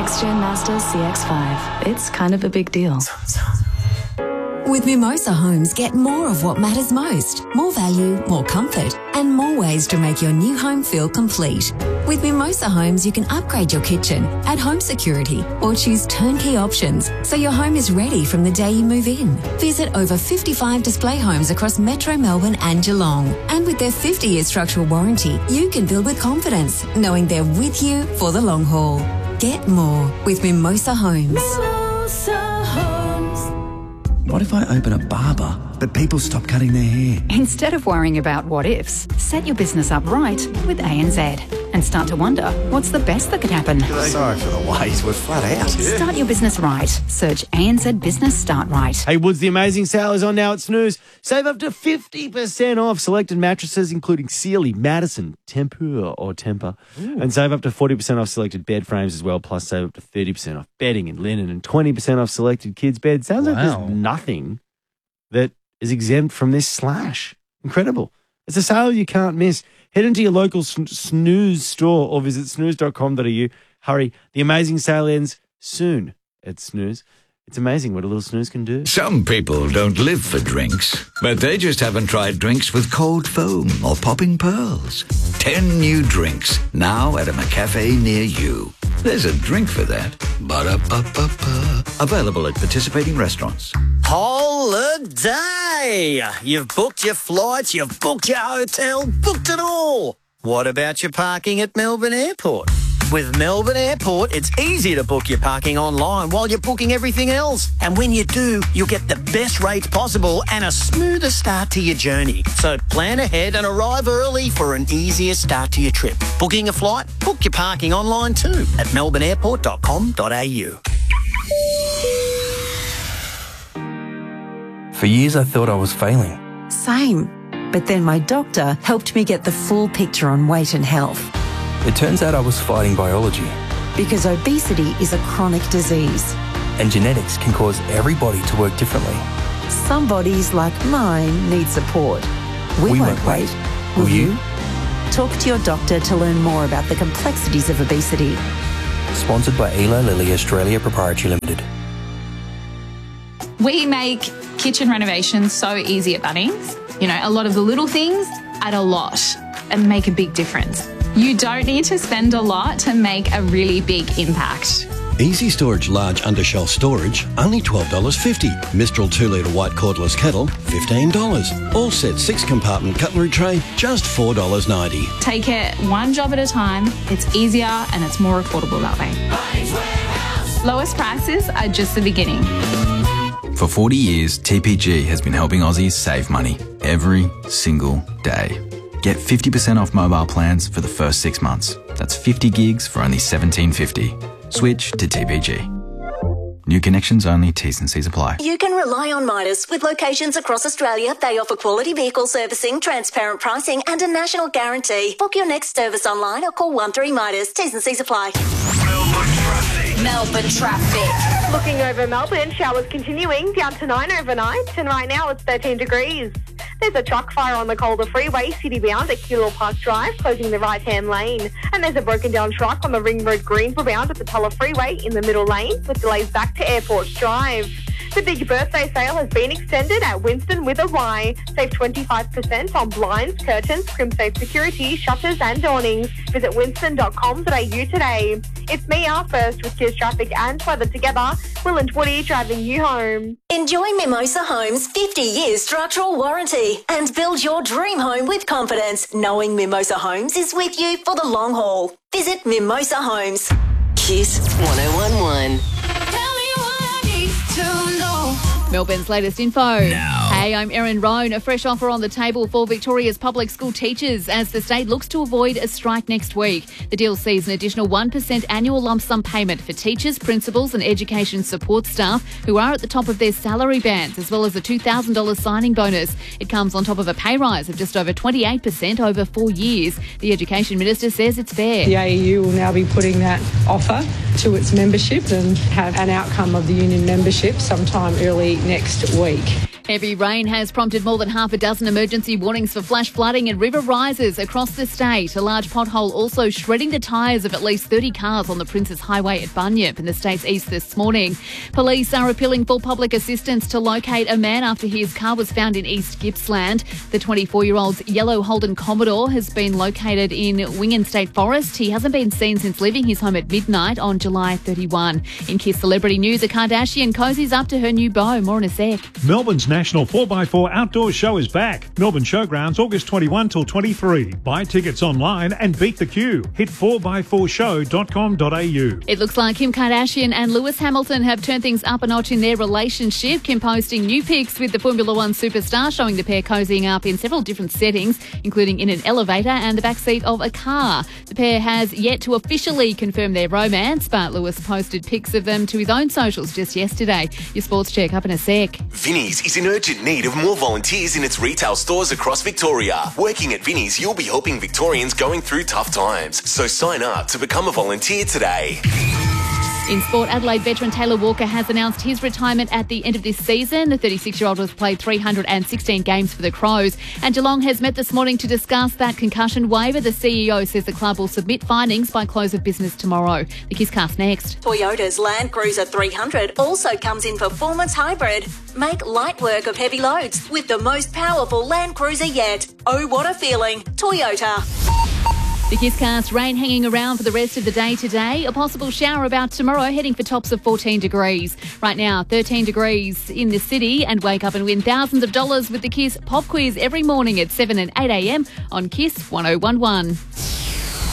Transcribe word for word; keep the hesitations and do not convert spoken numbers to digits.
next-gen Mazda C X five. It's kind of a big deal. With Mimosa Homes, get more of what matters most. More value, more comfort, and more ways to make your new home feel complete. With Mimosa Homes, you can upgrade your kitchen, add home security, or choose turnkey options so your home is ready from the day you move in. Visit over fifty-five display homes across Metro Melbourne and Geelong. And with their fifty-year structural warranty, you can build with confidence, knowing they're with you for the long haul. Get more with Mimosa Homes. Mimosa Homes. What if I open a barber, but people stop cutting their hair? Instead of worrying about what ifs, set your business up right with A N Z and start to wonder what's the best that could happen. Sorry for the wait, we're flat out. Start your business right. Search A N Z Business Start Right. Hey, Woods, the amazing sale is on now at Snooze. Save up to fifty percent off selected mattresses, including Sealy, Madison, Tempur or Temper. Ooh. And save up to forty percent off selected bed frames as well, plus save up to thirty percent off bedding and linen and twenty percent off selected kids' beds. Sounds wow. like there's nothing that is exempt from this slash. Incredible. It's a sale you can't miss. Head into your local Snooze store or visit snooze dot com dot a u. Hurry, the amazing sale ends soon at Snooze. It's amazing what a little snooze can do. Some people don't live for drinks, but they just haven't tried drinks with cold foam or popping pearls. Ten new drinks now at a McCafe near you. There's a drink for that. Ba-da-ba-ba-ba. Available at participating restaurants. Holiday! You've booked your flights, you've booked your hotel, booked it all. What about your parking at Melbourne Airport? With Melbourne Airport, it's easy to book your parking online while you're booking everything else. And when you do, you'll get the best rates possible and a smoother start to your journey. So plan ahead and arrive early for an easier start to your trip. Booking a flight? Book your parking online too at melbourne airport dot com dot a u. For years, I thought I was failing. Same. But then my doctor helped me get the full picture on weight and health. It turns out I was fighting biology. Because obesity is a chronic disease. And genetics can cause every body to work differently. Some bodies, like mine, need support. We, we won't, won't wait. wait. Will, Will you? you? Talk to your doctor to learn more about the complexities of obesity. Sponsored by Eli Lilly Australia Proprietary Limited. We make kitchen renovations so easy at Bunnings. You know, a lot of the little things add a lot and make a big difference. You don't need to spend a lot to make a really big impact. Easy Storage Large Undershelf Storage, only twelve dollars fifty. Mistral two litre white cordless kettle, fifteen dollars. All set six compartment cutlery tray, just four dollars ninety. Take it one job at a time. It's easier and it's more affordable that way. Lowest prices are just the beginning. For forty years, T P G has been helping Aussies save money every single day. Get fifty percent off mobile plans for the first six months. That's fifty gigs for only seventeen fifty. Switch to T P G. New connections only, T's and C's apply. You can rely on Midas. With locations across Australia, they offer quality vehicle servicing, transparent pricing and a national guarantee. Book your next service online or call one three Midas. T's and C's apply. Melbourne traffic. Melbourne traffic. Looking over Melbourne, showers continuing, down to nine overnight, and right now it's thirteen degrees. There's a truck fire on the Calder Freeway, city-bound at Keilor Park Drive, closing the right-hand lane. And there's a broken-down truck on the Ring Road Greenville-bound at the Tulla Freeway in the middle lane, with delays back to Airport Drive. The big birthday sale has been extended at Winston with a Y. Save twenty-five percent on blinds, curtains, crimsafe security, shutters and awnings. Visit winston dot com dot a u today. It's me, our first, with Kiers Traffic and weather together. Will and Woody driving you home. Enjoy Mimosa Homes' fifty year structural warranty and build your dream home with confidence, knowing Mimosa Homes is with you for the long haul. Visit Mimosa Homes. Kiss one oh one one. Melbourne's latest info. Now. Hey, I'm Erin Roan. A fresh offer on the table for Victoria's public school teachers as the state looks to avoid a strike next week. The deal sees an additional one percent annual lump sum payment for teachers, principals and education support staff who are at the top of their salary bands, as well as a two thousand dollars signing bonus. It comes on top of a pay rise of just over twenty-eight percent over four years. The Education Minister says it's fair. The A E U will now be putting that offer to its membership and have an outcome of the union membership sometime early next week. Heavy rain has prompted more than half a dozen emergency warnings for flash flooding and river rises across the state. A large pothole also shredding the tyres of at least thirty cars on the Princes Highway at Bunyip in the state's east this morning. Police are appealing for public assistance to locate a man after his car was found in East Gippsland. The twenty-four-year-old's yellow Holden Commodore has been located in Wingan State Forest. He hasn't been seen since leaving his home at midnight on July thirty-first. In Kiss Celebrity News, a Kardashian cozies up to her new beau. More in a sec. Melbourne's National four by four Outdoor Show is back. Melbourne Showgrounds, August twenty-first till twenty-third. Buy tickets online and beat the queue. Hit four by four show dot com dot a u. It looks like Kim Kardashian and Lewis Hamilton have turned things up a notch in their relationship. Kim posting new pics with the Formula One superstar, showing the pair cozying up in several different settings, including in an elevator and the backseat of a car. The pair has yet to officially confirm their romance, but Lewis posted pics of them to his own socials just yesterday. Your sports check up in a sec. Vinnie's is in urgent need of more volunteers in its retail stores across Victoria. Working at Vinnie's, you'll be helping Victorians going through tough times. So sign up to become a volunteer today. In sport, Adelaide veteran Taylor Walker has announced his retirement at the end of this season. The thirty-six-year-old has played three hundred sixteen games for the Crows. And Geelong has met this morning to discuss that concussion waiver. The C E O says the club will submit findings by close of business tomorrow. The Kisscast next. Toyota's Land Cruiser three hundred also comes in performance hybrid. Make light work of heavy loads with the most powerful Land Cruiser yet. Oh, what a feeling. Toyota. The Kisscast, rain hanging around for the rest of the day today. A possible shower about tomorrow, heading for tops of fourteen degrees. Right now, thirteen degrees in the city, and wake up and win thousands of dollars with the Kiss Pop Quiz every morning at seven and eight a m on Kiss one oh one one.